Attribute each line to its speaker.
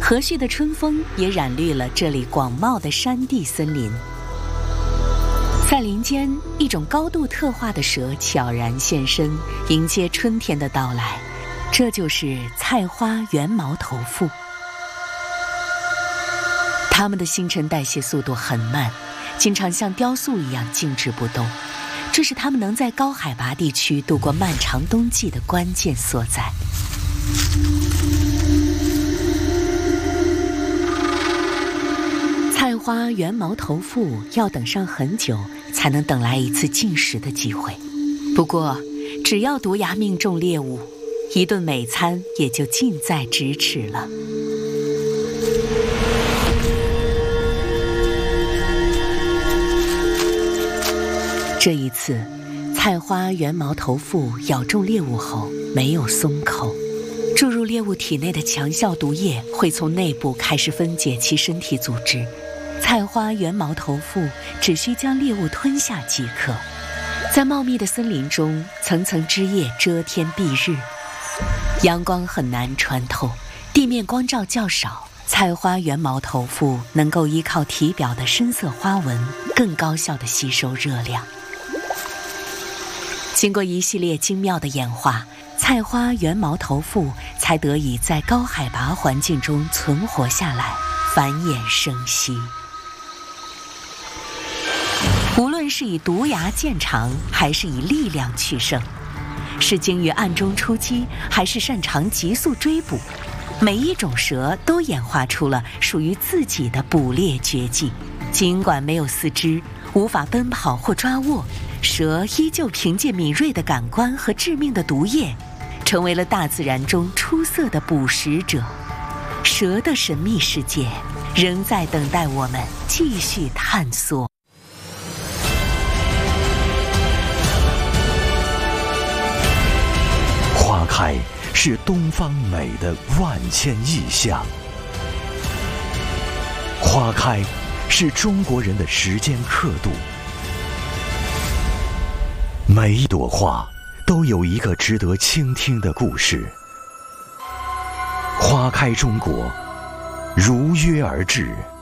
Speaker 1: 和煦的春风也染绿了这里广袤的山地森林。在林间，一种高度特化的蛇悄然现身，迎接春天的到来。这就是菜花圆毛头腹。它们的新陈代谢速度很慢，经常像雕塑一样静止不动，这是它们能在高海拔地区度过漫长冬季的关键所在。菜花圆毛头腹要等上很久才能等来一次进食的机会，不过只要毒牙命中猎物，一顿美餐也就近在咫尺了。这一次，菜花圆毛头腹咬中猎物后没有松口，注入猎物体内的强效毒液会从内部开始分解其身体组织。菜花圆毛头腹只需将猎物吞下即可。在茂密的森林中，层层枝叶遮天蔽日，阳光很难穿透，地面光照较少，菜花圆毛头腹能够依靠体表的深色花纹，更高效地吸收热量。经过一系列精妙的演化，菜花圆毛头腹才得以在高海拔环境中存活下来，繁衍生息。无论是以毒牙见长，还是以力量取胜，是精于暗中出击，还是擅长急速追捕，每一种蛇都演化出了属于自己的捕猎绝技。尽管没有四肢，无法奔跑或抓握，蛇依旧凭借敏锐的感官和致命的毒液，成为了大自然中出色的捕食者。蛇的神秘世界仍在等待我们继续探索。
Speaker 2: 花开是东方美的万千意象，花开是中国人的时间刻度。每一朵花都有一个值得倾听的故事。花开中国，如约而至。